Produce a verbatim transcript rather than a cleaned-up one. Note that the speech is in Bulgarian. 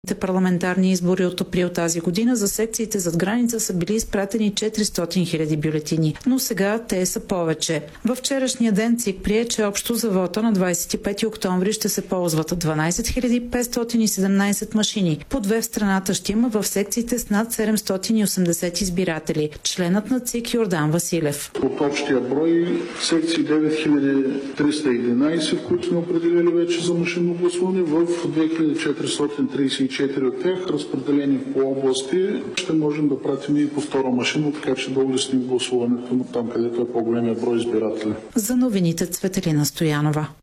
парламентарни избори от април тази година за секциите зад граница са били изпратени четиристотин хиляди бюлетини, но сега те са повече. Във вчерашния ден ЦИК прие, че общо за вота на двадесет и пети октомври ще се ползват дванадесет хиляди петстотин и седемнадесет машини. По две в страната ще има в секциите с над седемстотин и осемдесет избиратели. Членът на ЦИК Йордан Василев. От общия брой секции девет хиляди триста и единадесет, които сме определили вече за машинно гласуване, в две хиляди четиристотин тридесет и четири от тях, разпределени по области, ще можем да пратим и по втора машина, така че да улесним гласуването там, където е по-големия брой избиратели. За новините Цветелина Стоянова.